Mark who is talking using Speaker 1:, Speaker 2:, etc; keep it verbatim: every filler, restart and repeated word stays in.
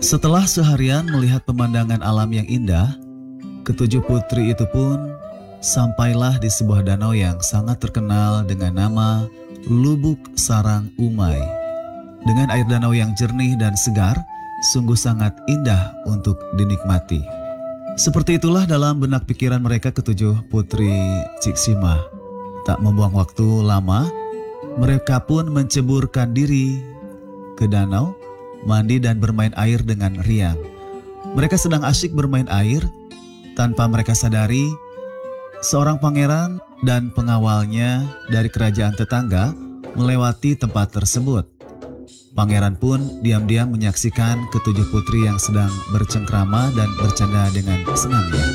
Speaker 1: Setelah seharian melihat pemandangan alam yang indah, ketujuh putri itu pun sampailah di sebuah danau yang sangat terkenal dengan nama Lubuk Sarang Umai. Dengan air danau yang jernih dan segar, sungguh sangat indah untuk dinikmati. Seperti itulah dalam benak pikiran mereka ketujuh putri Ciksima. Tak membuang waktu lama, mereka pun menceburkan diri ke danau, mandi dan bermain air dengan riang. Mereka sedang asyik bermain air, tanpa mereka sadari, seorang pangeran dan pengawalnya dari kerajaan tetangga melewati tempat tersebut. Pangeran pun diam-diam menyaksikan ketujuh putri yang sedang bercengkrama dan bercanda dengan senangnya.